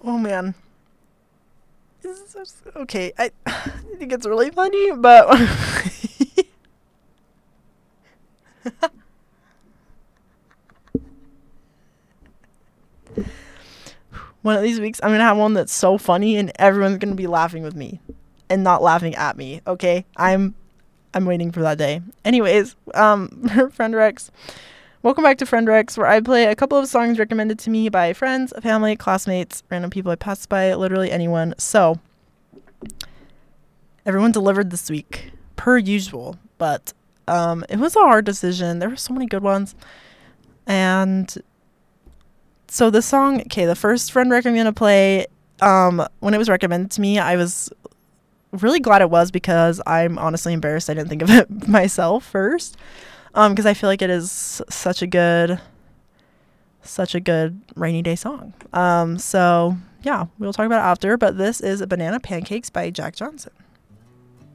Oh man. Okay, I think it's really funny, but one of these weeks I'm gonna have one that's so funny and everyone's gonna be laughing with me and not laughing at me. Okay, I'm waiting for that day. Anyways, Friend Rex. Welcome back to Friend Rex, where I play a couple of songs recommended to me by friends, family, classmates, random people I passed by, literally anyone. So everyone delivered this week, per usual, but it was a hard decision. There were so many good ones. And so this song, okay, the first Friend Rec I'm going to play, when it was recommended to me, I was really glad it was, because I'm honestly embarrassed I didn't think of it myself first, because I feel like it is such a good rainy day song. So yeah, we'll talk about it after, but this is Banana Pancakes by Jack Johnson.